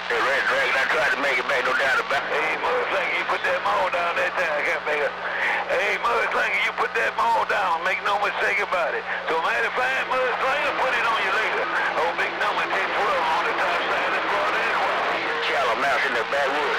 Hey, Red Dragon, I tried to make it back, no doubt about it. Hey, Mudslinging, you put that maul down that time, I can't make it. Hey, Mudslinging, you put that maul down, make no mistake about it. So matter of fact, Mudslinging, put it on you later. Oh, big number 10-12 on the top side of Florida as well. Shallow mouse in the backwoods.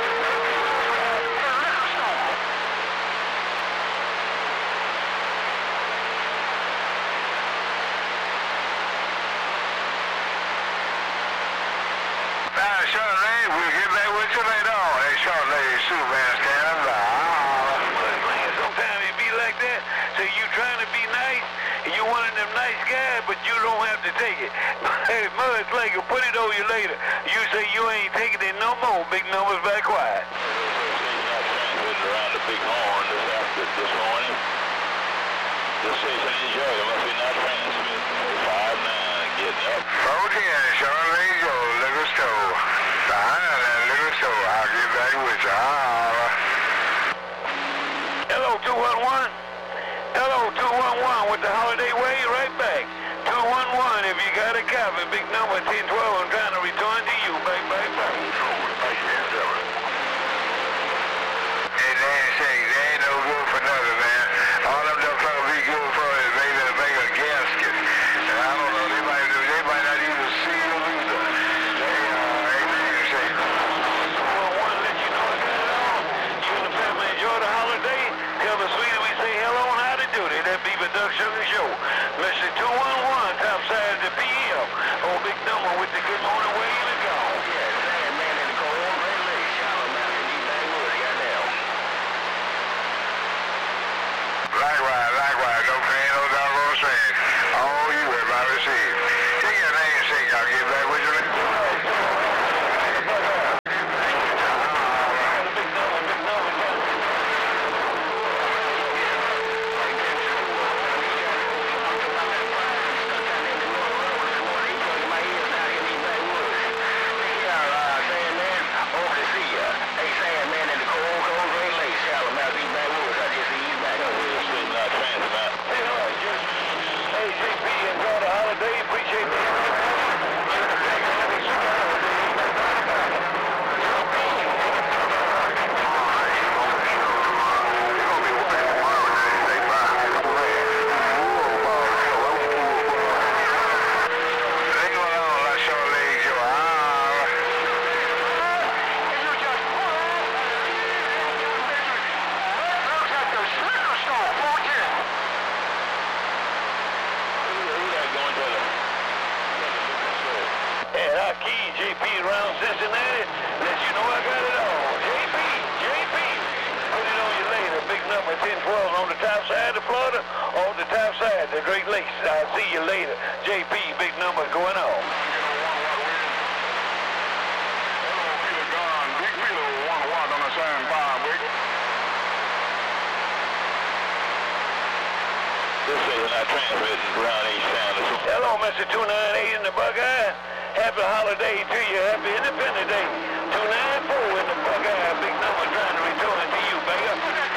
Charlotte, we'll get back with you later on. Hey, Charlotte, Superman standing by. Mudslinging, sometimes it be like that. So you trying to be nice, and you one of them nice guys, but you don't have to take it. Hey, Mudslinging, put it on you later. You say you ain't taking it no more. Big numbers back quiet. Around the big horn this morning. This station in Georgia must be not transmitted. 5-9 getting up. 410, Charlotte, go, liquor store. Behind that liquor store, I'll get back with you. Hello, 211. Hello, 211 with the Holiday Way, right back. 211, if you got a copy, big number 10-12, I'm trying to return to you. Back. Hey, they ain't no good for nothing, man. All them fellas be good for is maybe to make a gasket. And I don't know, they might not even see them either. They say. 211, let you know I got it on. You and the family enjoy the holiday. Tell the sweetie we say hello and how to do it. That be Production Show. Mr. 211, top side of the PM. Oh, big number with the good morning way to go. Likewise, no pain, no doggone strain. All you have I received. Take your name, sake, I'll get back with you later. Hey, JP, enjoy the holiday. Appreciate that. JP around Cincinnati, let you know I got it all. JP, put it on you later. Big number 10-12 on the top side of Florida, on the top side, the Great Lakes. I'll see you later. JP, big number going on. Big Peter, 1 watt on the same fire, big. This is not transmitting around each sound. Hello, Mr. 298 in the Buckeye. Happy holiday to you. Happy Independence Day. 294 in the Buckeye. Big number trying to return it to you, baby.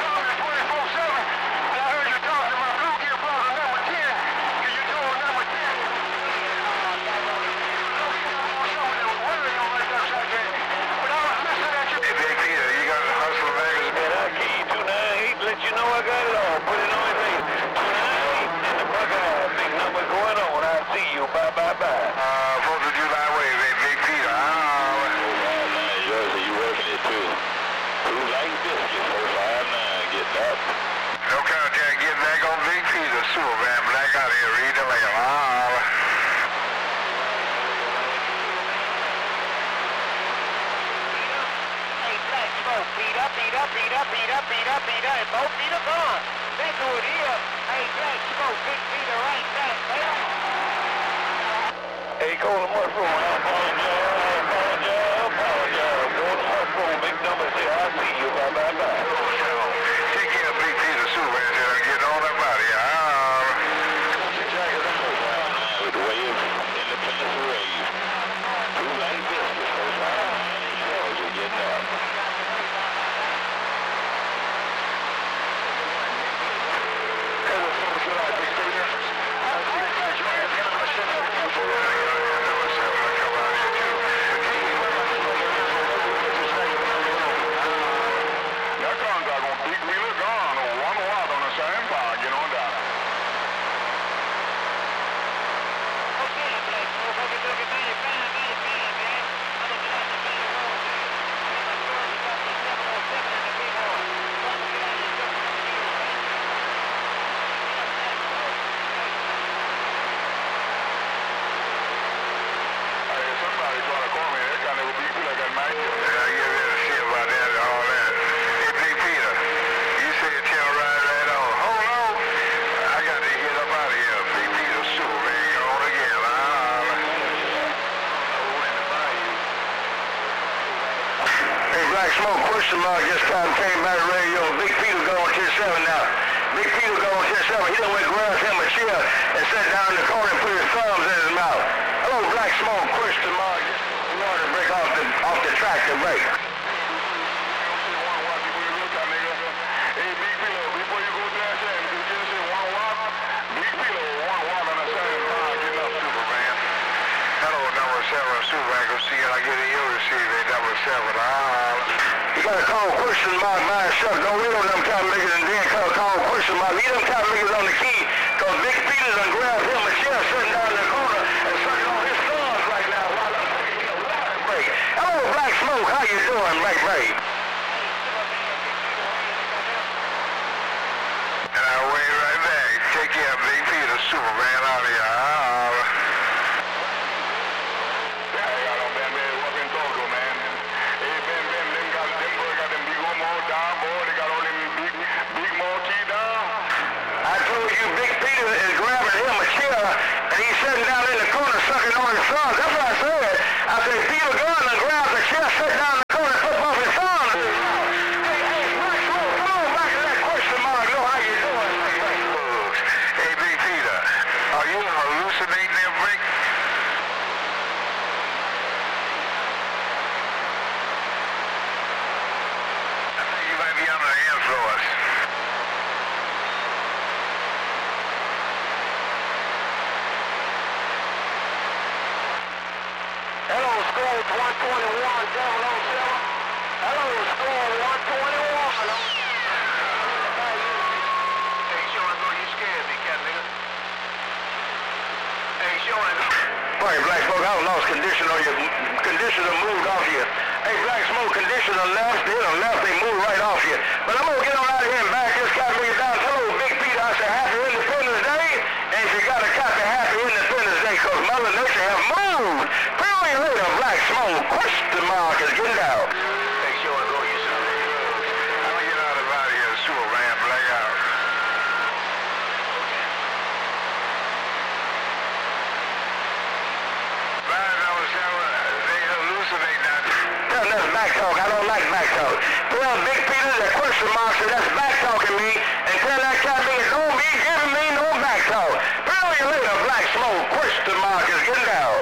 Let you know I got it all. Put it on your face. 298 in the Buckeye. Big number going on. I'll see you. Bye. 4th of July way, Big Peter. You working it too. Who like biscuits? 459 getting up. No contact, get back on Big Peter. Superman Black out here. Read the mail. Peter, and both Peter gone. That's who it is. Hey, Black Smoke, Big Peter right back, man. Hey, call the mushroom. I apologize. Call the mushroom. Big number. Say, I'll see you. Bye. Take care of Big Peter. Superman said I'm getting on that body. With the wave, Independence wave. Who like biscuits? 459 getting up. Come on. Black Smoke, question mark, just kind of came back radio. Big Peter going 10-7 now. Big Peter going 10-7. He done went grabbed him a chair and sat down in the corner and put his thumbs in his mouth. Hello, Black Smoke, question mark. We wanted to break off the track to break. You gotta call question mark by yourself. Don't wait on them kind of niggas and then call question mark. Leave them kind of niggas on the key, cause Big Peter done grabbed him a chair sitting down in the corner and sucking on his thumbs right now while I'm taking a water break. Hello, Black Smoke, how you doing, break? And I wait right back. Take care of Big Peter, Superman out of here. Big Peter is grabbing him a chair, and he's sitting down in the corner sucking on his thumbs. That's what I said. I said, Peter Gunn and grabs a chair, sitting down in the corner, and puts off his thumbs. Hey, Black Smoke, come on back to that question mark. Know how you doing? Hey, Big Peter, are you hallucinating there, Brick? I think you might be under the influence. Hello, score 121, 007. Hello, score 121. Hey, Sean, you scared me, cat nigga. Hey, Sean. Sorry, Black Smoke, I lost condition on your conditioner moved off you. Hey, Black Smoke, conditioner left, they moved right off you. But I'm gonna get on out of here and back this guy bring you down. Hello, Big Peter, I said Happy Independence Day. And if you got a copy, Happy Independence Day, cause Mother Nature have moved. Later, Black Smoke, question mark is getting out. Hey, sure, go you son. I'm gonna get out of here, Superman, black out. They hallucinate now. Tell them that's back talk. I don't like back talk. Tell Big Peter that question mark said that's back talking me, and tell that cat nigga don't be giving me no back talk. Probably later, Black Smoke, question mark is getting out.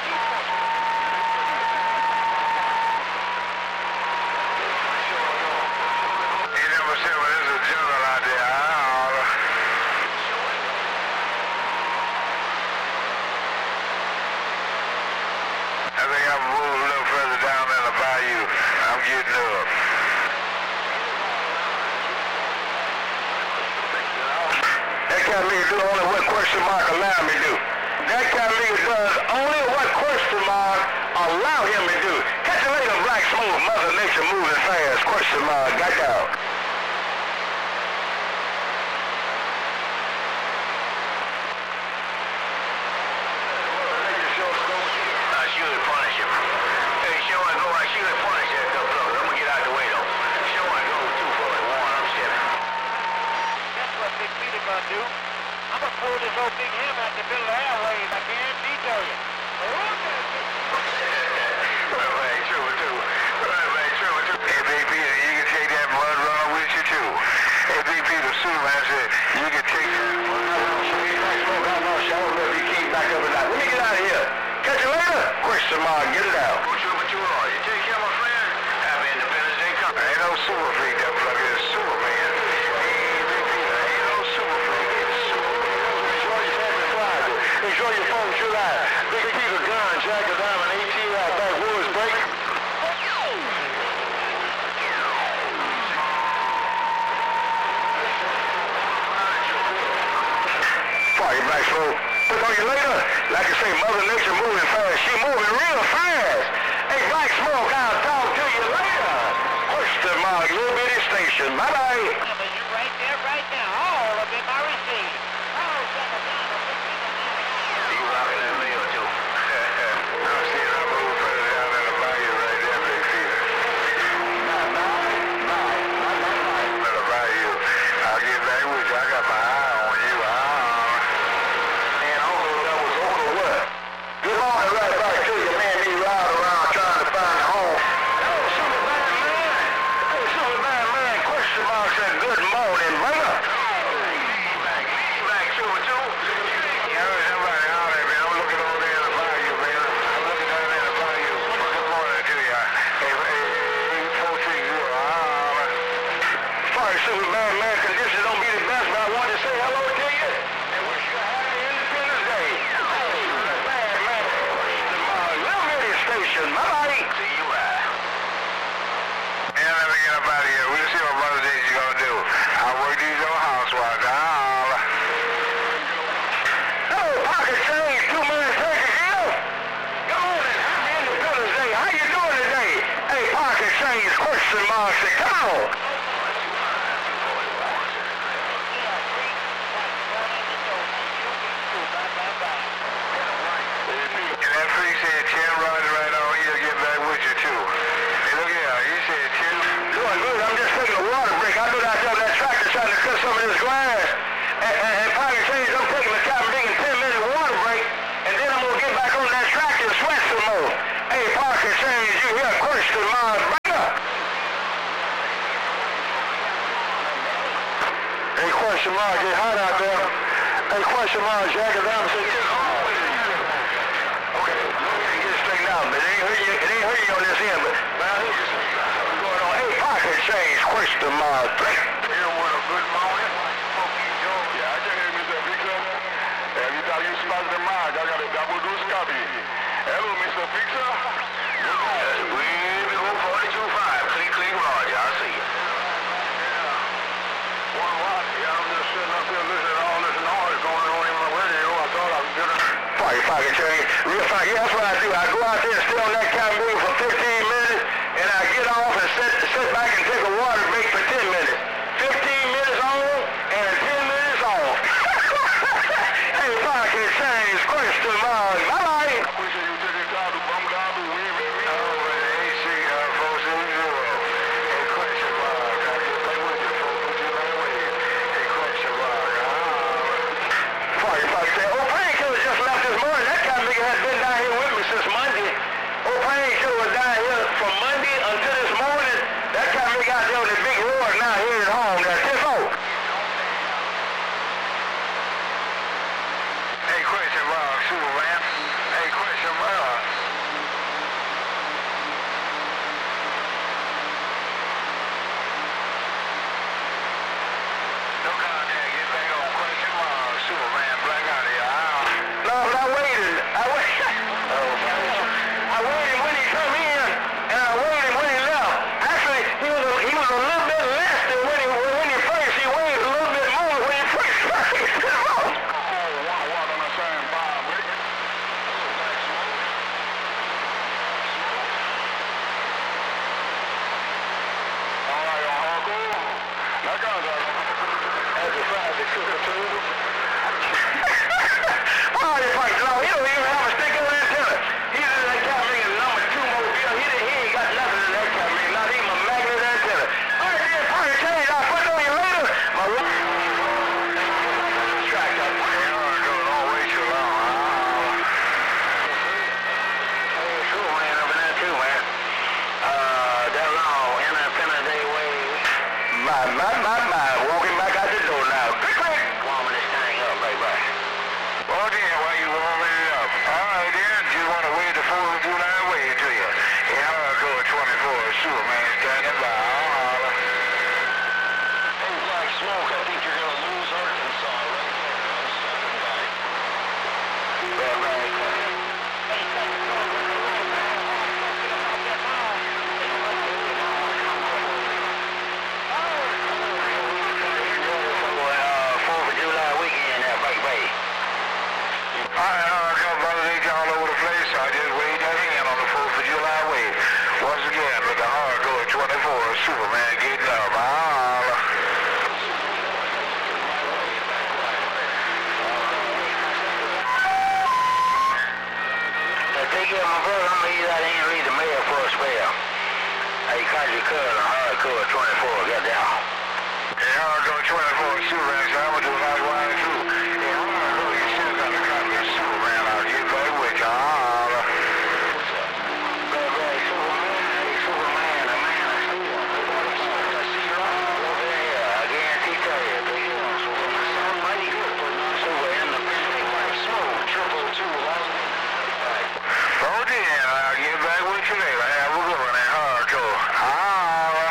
I think I'm moving a little further down in the bayou. I'm getting up. That kind of nigga do only what question mark allow me to do. That kind of nigga does only what question mark allow him to do. Catch you later, Black Smoke, Mother Nature moving fast. Question mark, got out. I'm gonna pull this old big hammer out the middle of the airways. I guarantee tell you. Hey, Big Peter, you can take that blood runner with you too. Hey, Big Peter, Superman said you can take that blood runner. You keep back up and down. Let me get out of here. Catch you later. Question mark, get it out. You take care, my friend. Happy Independence Day coming. Ain't no super freak, that plug is Superman. Enjoy your 4th of July. Big Peter Gunn, Jack of Diamond, ATL, backwoods break. Sorry, Black Smoke. Look on you later. Like I say, Mother Nature moving fast. She moving real fast. Hey, Black Smoke, I'll talk to you later. Question mark, little bitty station. Bye-bye. You right there, right now. All of them are received. Right. question. Bye-bye. See you bye. Yeah, let me get up out of here. We'll see what Mother Daisy gonna do. I'll work these old housewives. Hello, Pocket Change, 2 minutes take a deal. Good morning. Happy Independence Day. How you doing today? Hey, Pocket Change, question mark. Say, come on. And that freak said 10 runs right on. He'll get back with you too. Hey, look here. He said 10. Doing good. I'm just taking a water break. I've been out there on that tractor trying to cut some of this grass. And Pocket Change, I'm taking a time digging 10-minute water break. And then I'm going to get back on that tractor and sweat some more. Hey, Pocket Change, you hear a question mark. Bring up. Hey, question mark. It's hot out there. Hey, question mark. Jack it down and say, okay, get it straightened out, but it ain't hurting you on this end, but I hear you going on. Hey, Pocket Change, question mark. Here with a good morning. Yeah, I can hear Mr. Fixer. Every time you smash the mic, I got a double dose copy. Hello, Mr. Fixer. We go 42.5. Clean, Roger. I see you. One what? Yeah, I'm just sitting up here listening to all this noise going on in my radio. I thought I was gonna... Pocket Change, real fine. Yeah, that's what I do. I go out there and stay on that campaign for 15 minutes, and I get off and sit back and take a water break for 10 minutes. 15 minutes on and 10 minutes off. Hey, Pocket Change, question mark. Bye-bye. I appreciate you taking time to bum down the way, baby. Oh, AC, folks, in zero. Hey, question mark. I'll get back with you, folks. Put you right away. Hey, question mark. Pocket Change. Oh, Painkiller just left this morning. That kind of nigga has been down here with me since Monday. Oh, Painkiller was down here from Monday until this morning. That kind of nigga out there on the big road now here at home. That's his fault. Hey, question mark, Superman. Hey, question mark. No contact. Get back on question mark, Superman. Black out here. No, but I waited. I waited when he come in, and I waited when he left. Actually, he was a little bit less than when he first. He waited a little bit more when he first started. Walk on the same bar, baby. All right, Uncle. Now, guys, As a friend, the cooker too. Oh, you fucking know, he don't even have a stick on that tiller. He's in that campaign number 2 mobile. He ain't got nothing in that campaign, not even a magnet and tiller. All right, then, Pocket Change, I'll put it on you later. My track up. don't wait too long. Hey, cool, man. I've been there too, man. That long, Independence Day way. My. Walking back out the door now. Quick. Warming this thing up, baby. Well, then, while you warming it up. All right, then. Just want to wave the 4th of July wave to you. In Hardcore 24, Superman standing by. Hey, Black Smoke, I think you're going to lose Arkansas right there. All right, Hardcore brothers, they all over the place. I just waved that in on the 4th of July wave. Once again, with the Hardcore 24, Superman getting up. Take care of my brother. I'm going to leave that in and read the mail for a spell. Hey, call your cousin, Hardcore 24. Get down. Hey, Hardcore 24, Superman, so I'm going to do likewise too. Hey, Hardcore, you still got a copy of Superman. I'll get back with you. Superman, a man of steel. I see you all over there. I guarantee you. Somebody super independent, Black Smoke, 222. Oh, then, I'll get back with you later. Have a good one at Hardcore.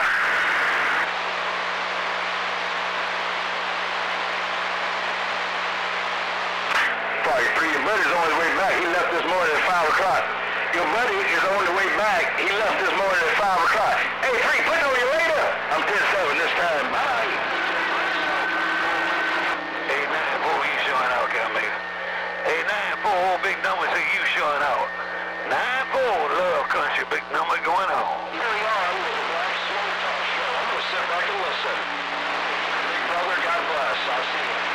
Your buddy is on the way back. He left this morning at 5 o'clock. Hey, 3, put on you later. I'm 10-7 this time. Bye. 894, you showing out, Calmator. 894, big number, say you showing out. 94, Love Country, big number going on. Here we are with the Black Smoke Talk Show. I'm going to sit back and listen. Big brother, God bless. I'll see you.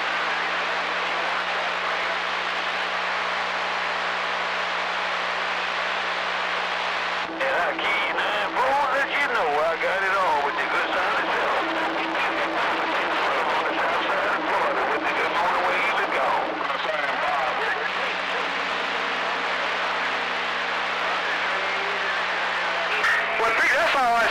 And I key 94, let you know I got it on with the good side of self. On the south side of Florida with the good morning way you look on. Well, that's all I